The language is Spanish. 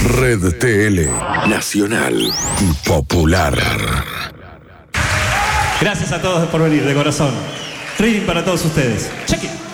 Red TL, nacional y popular. Gracias a todos por venir, de corazón. Reading para todos ustedes. Check it.